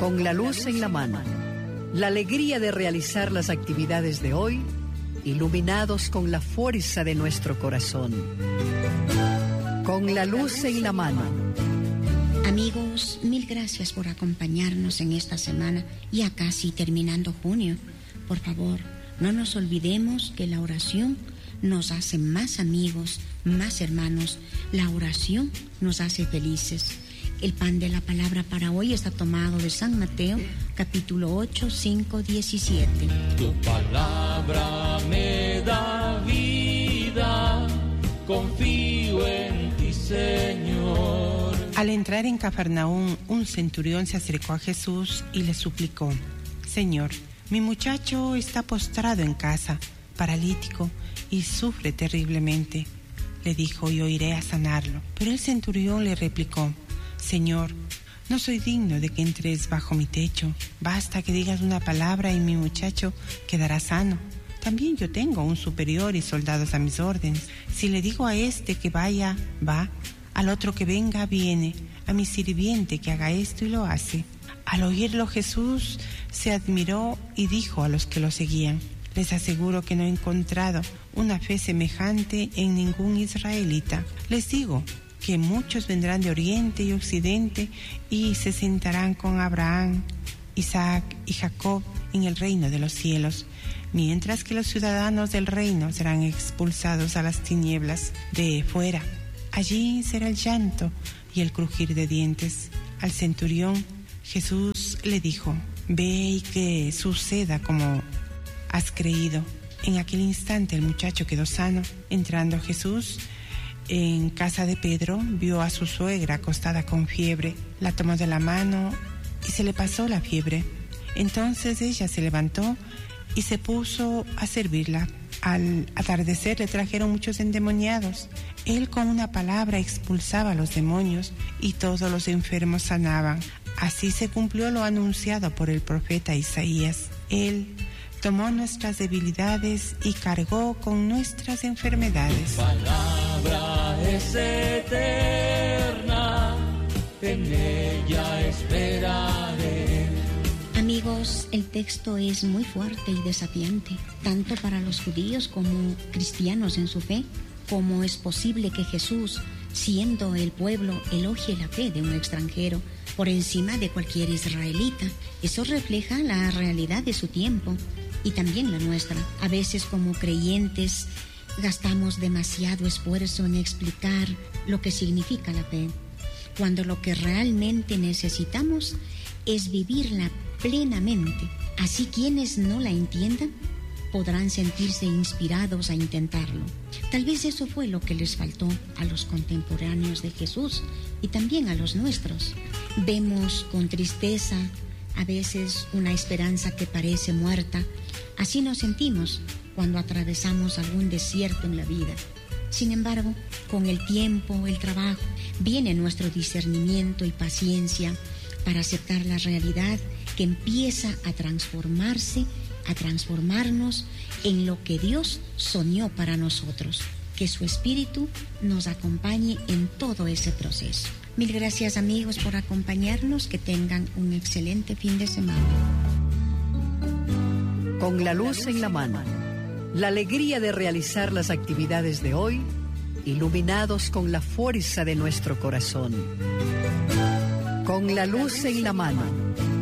Con la luz en la mano, la alegría de realizar las actividades de hoy, iluminados con la fuerza de nuestro corazón. Con la luz en la mano. Amigos, mil gracias por acompañarnos en esta semana, ya casi terminando junio. Por favor, no nos olvidemos que la oración nos hace más amigos, más hermanos. La oración nos hace felices. El pan de la palabra para hoy está tomado de San Mateo, capítulo 8, 5, 17. Tu palabra me da vida, confío en ti, Señor. Al entrar en Cafarnaúm, un centurión se acercó a Jesús y le suplicó: Señor, mi muchacho está postrado en casa, paralítico, y sufre terriblemente. Le dijo: yo iré a sanarlo. Pero el centurión le replicó: Señor, no soy digno de que entres bajo mi techo. Basta que digas una palabra y mi muchacho quedará sano. También yo tengo un superior y soldados a mis órdenes. Si le digo a este que vaya, va. Al otro que venga, viene. A mi sirviente que haga esto y lo hace. Al oírlo, Jesús se admiró y dijo a los que lo seguían: les aseguro que no he encontrado una fe semejante en ningún israelita. Les digo que muchos vendrán de oriente y occidente y se sentarán con Abraham, Isaac y Jacob en el reino de los cielos, mientras que los ciudadanos del reino serán expulsados a las tinieblas de fuera. Allí será el llanto y el crujir de dientes. Al centurión Jesús le dijo: ve y que suceda como has creído. En aquel instante el muchacho quedó sano. Entrando Jesús en casa de Pedro, vio a su suegra acostada con fiebre. La tomó de la mano y se le pasó la fiebre. Entonces ella se levantó y se puso a servirla. Al atardecer le trajeron muchos endemoniados. Él con una palabra expulsaba a los demonios y todos los enfermos sanaban. Así se cumplió lo anunciado por el profeta Isaías. Él tomó nuestras debilidades y cargó con nuestras enfermedades. Tu palabra es eterna, en ella esperaré. Amigos, el texto es muy fuerte y desafiante, tanto para los judíos como cristianos en su fe. ¿Cómo es posible que Jesús, siendo el pueblo, elogie la fe de un extranjero por encima de cualquier israelita? Eso refleja la realidad de su tiempo y también la nuestra. A veces como creyentes gastamos demasiado esfuerzo en explicar lo que significa la fe, cuando lo que realmente necesitamos es vivirla plenamente. Así quienes no la entiendan podrán sentirse inspirados a intentarlo. Tal vez eso fue lo que les faltó a los contemporáneos de Jesús y también a los nuestros. Vemos con tristeza a veces una esperanza que parece muerta. Así nos sentimos cuando atravesamos algún desierto en la vida. Sin embargo, con el tiempo, el trabajo, viene nuestro discernimiento y paciencia para aceptar la realidad que empieza a transformarse, a transformarnos en lo que Dios soñó para nosotros. Que su Espíritu nos acompañe en todo ese proceso. Mil gracias, amigos, por acompañarnos. Que tengan un excelente fin de semana. Con la luz en la mano, la alegría de realizar las actividades de hoy, iluminados con la fuerza de nuestro corazón. Con la luz en la mano.